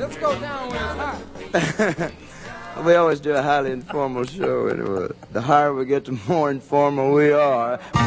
Let's go down when it's hot. We always do a highly informal show anyway. The higher we get, the more informal we are.